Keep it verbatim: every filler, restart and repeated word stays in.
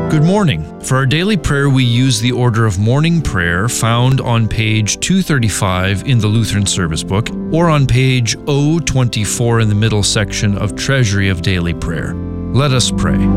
Good morning. For our daily prayer, we use the order of morning prayer found on page two thirty-five in the Lutheran Service Book, or on page zero twenty-four in the middle section of Treasury of Daily Prayer. Let us pray.